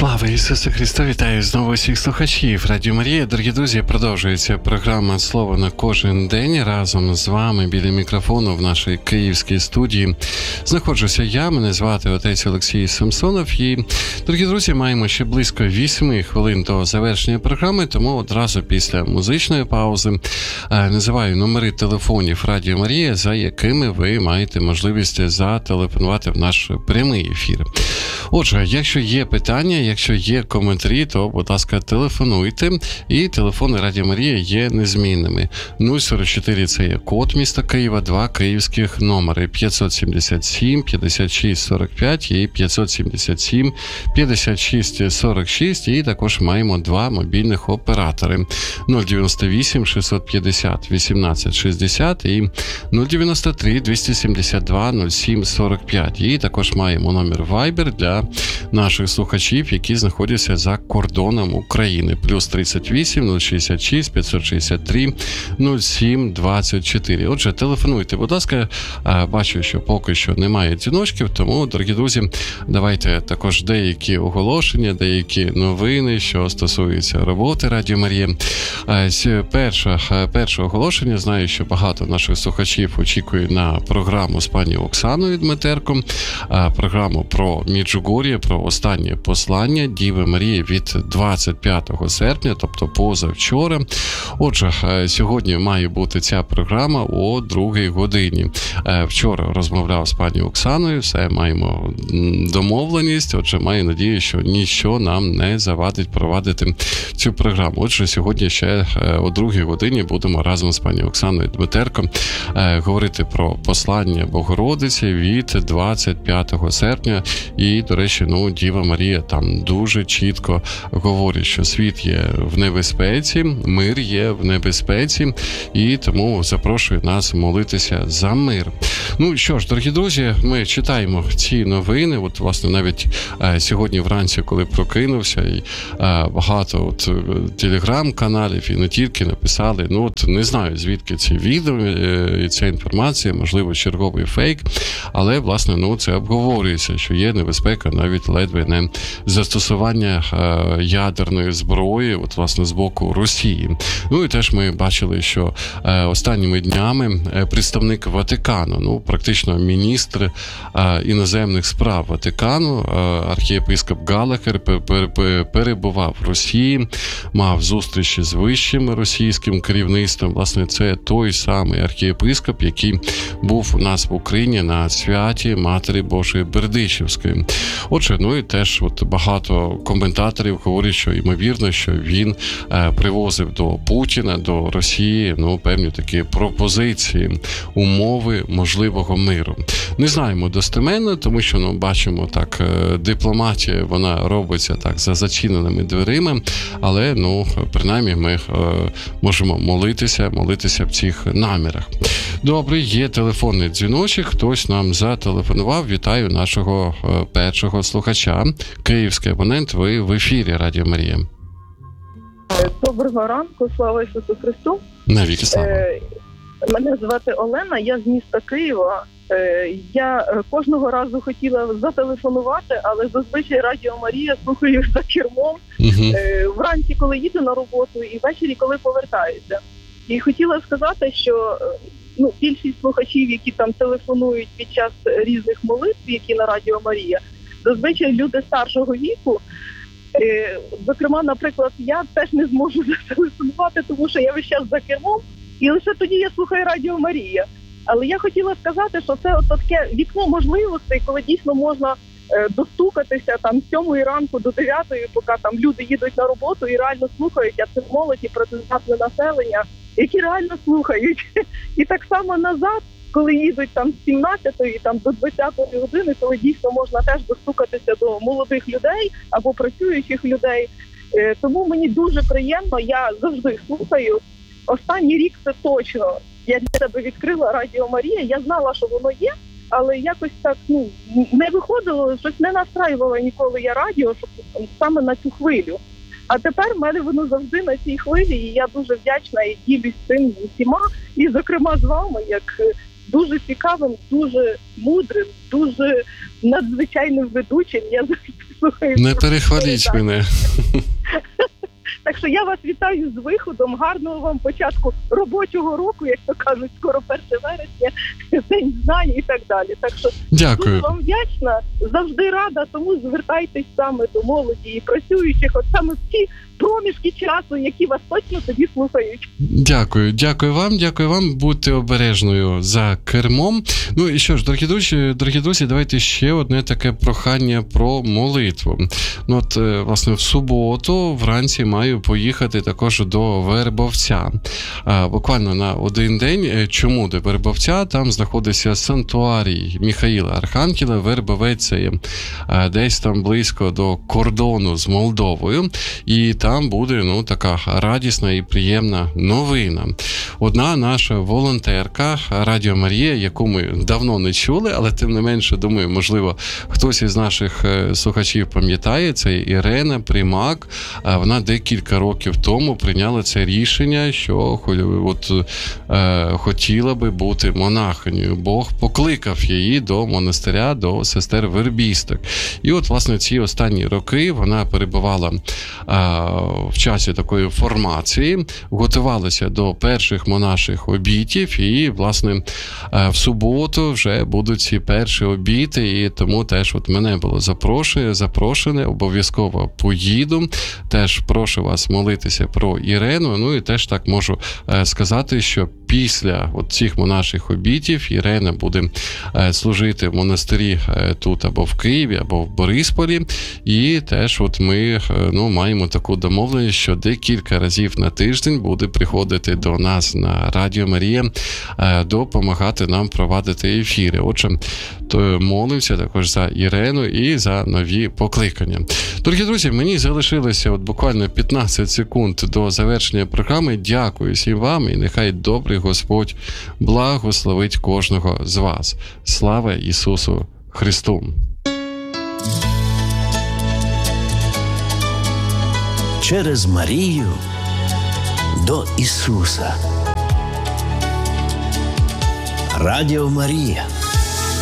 Слава Ісусу Христу! Вітаю знову всіх слухачів Радіо Марія. Дорогі друзі, продовжується програма «Слово на кожен день». Разом з вами біля мікрофону в нашій київській студії знаходжуся я, мене звати отець Олексій Самсонов. І, дорогі друзі, маємо ще близько 8 хвилин до завершення програми, тому одразу після музичної паузи називаю номери телефонів Радіо Марія, за якими ви маєте можливість зателефонувати в наш прямий ефір. Отже, якщо є питання, якщо є коментарі, то, будь ласка, телефонуйте. І телефони Радіо Марія є незмінними. 044 – це є код міста Києва, 2 київських номери 577 56 45 і 577 56 46. І також маємо 2 мобільних оператори 098 650 18 60 і 093 272 07 45. І також маємо номер Viber для наших слухачів, які знаходяться за кордоном України. Плюс 38 066 563 07 24. Отже, телефонуйте, будь ласка. Бачу, що поки що немає дзвіночків, тому, дорогі друзі, давайте також деякі оголошення, деякі новини, що стосуються роботи Радіо Марія. Перше оголошення. Знаю, що багато наших слухачів очікує на програму з пані Оксаною Дмитерко, програму про Меджугор'я, про останнє послання Діви Марії від 25 серпня, тобто позавчора. Отже, сьогодні має бути ця програма о 2 годині. Вчора розмовляв з пані Оксаною, все, маємо домовленість, отже, маю надію, що ніщо нам не завадить провадити цю програму. Отже, сьогодні ще о 2 годині будемо разом з пані Оксаною Дмитерко говорити про послання Богородиці від 25 серпня. І, до речі, Діва Марія там дуже чітко говорить, що світ є в небезпеці, мир є в небезпеці, і тому запрошує нас молитися за мир. Що ж, дорогі друзі, ми читаємо ці новини. От, власне, навіть сьогодні вранці, коли прокинувся, і багато телеграм-каналів, і не тільки написали, не знаю, звідки ці відео і ця інформація, можливо, черговий фейк, але, власне, це обговорюється, що є небезпека навіть ледве не застосування ядерної зброї, власне, з боку Росії. І теж ми бачили, що останніми днями представник Ватикану, практично міністр іноземних справ Ватикану, архієпископ Галахер, перебував в Росії, мав зустрічі з вищим російським керівництвом. Власне, це той самий архієпископ, який був у нас в Україні на святі Матері Божої Бердичівської. Отже, і теж багато коментаторів говорять, що ймовірно, що він привозив до Путіна, до Росії, певні такі пропозиції, умови можливого миру. Не знаємо достеменно, тому що, бачимо так, дипломатія, вона робиться так за зачиненими дверима, але, принаймні, ми можемо молитися в цих намірах. Добре, є телефонний дзвіночок, хтось нам зателефонував. Вітаю нашого першого слухача. Київський абонент, ви в ефірі Радіо Марія. Доброго ранку, слава Ісусу Христу. Навіки слава. Мене звати Олена, я з міста Києва. Я кожного разу хотіла зателефонувати, але зазвичай Радіо Марія слухаю за кермом. Вранці, коли їду на роботу, і ввечері, коли повертаюся. І хотіла сказати, що більшість слухачів, які там телефонують під час різних молитв, які на Радіо Марія, зазвичай люди старшого віку. Зокрема, наприклад, я теж не зможу зателефонувати, тому що я весь час за кермом, і лише тоді я слухаю Радіо Марія. Але я хотіла сказати, що це таке вікно можливостей, коли дійсно можна достукатися там з 7 ранку до 9, поки там люди їдуть на роботу і реально слухають, а це молодь і працездатне населення, які реально слухають. І так само назад, коли їдуть там з 17-ї там до 20-ї години, коли дійсно можна теж достукатися до молодих людей або працюючих людей. Тому мені дуже приємно, я завжди слухаю. Останній рік це точно. Я для себе відкрила Радіо Марія, я знала, що воно є, але якось так, не виходило, щось не настраювала ніколи я радіо, щоб саме на цю хвилю. А тепер в мене воно завжди на цій хвилі, і я дуже вдячна і ділюсь цим з усіма, і зокрема з вами, як дуже цікавим, дуже мудрим, дуже надзвичайним ведучим. Я завжди слухаю. Не перехваліть мене. Так що я вас вітаю з виходом, гарного вам початку робочого року, як то кажуть, скоро 1 вересня, День знань і так далі. Так що Дякую. дуже вам вдячна, завжди рада, тому звертайтесь саме до молоді і працюючих, от саме в ці проміжки часу, які вас точно тоді слухають. Дякую вам, будьте обережною за кермом. Ну і що ж, дорогі друзі, давайте ще одне таке прохання про молитву. Ну от, власне, в суботу вранці маю поїхати також до Вербовця. Буквально на один день. Чому до Вербовця? Там знаходиться санктуарій Михаїла Архангела. Вербовець це є десь там близько до кордону з Молдовою. І там буде, така радісна і приємна новина. Одна наша волонтерка Радіо Марія, яку ми давно не чули, але тим не менше, думаю, можливо, хтось із наших слухачів пам'ятає, це Ірена Примак. Вона декілька років тому прийняла це рішення, що хотіла би бути монахинею. Бог покликав її до монастиря, до сестер вербісток. І от, власне, ці останні роки вона перебувала в часі такої формації, готувалися до перших монаших обітів, і, власне, в суботу вже будуть ці перші обіти, і тому теж от мене було запрошене, обов'язково поїду. Теж прошу вас молитися про Ірену, ну і теж так можу сказати, що після цих монаших обітів Ірена буде служити в монастирі тут або в Києві, або в Борисполі, і теж ми маємо таку домовленість, що декілька разів на тиждень буде приходити до нас на Радіо Марія, допомагати нам провадити ефіри. Отже, молимося також за Ірену і за нові покликання. Дорогі друзі, мені залишилося буквально 15 секунд до завершення програми. Дякую всім вам, і нехай добрий Господь благословить кожного з вас. Слава Ісусу Христу! Через Марію до Ісуса. Радіо Марія.